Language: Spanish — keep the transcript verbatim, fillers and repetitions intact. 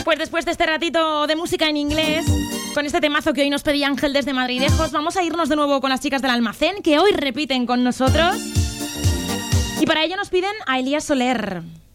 Pues después de este ratito de música en inglés, con este temazo que hoy nos pedía Ángel desde Madridejos, vamos a irnos de nuevo con las chicas del Almacén, que hoy repiten con nosotros. Y para ello nos piden a Elías Soler.